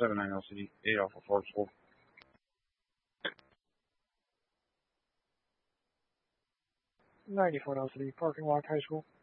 79 LCD, 8 Alpha Force Wolf. 94 LCD, parking lot, high school.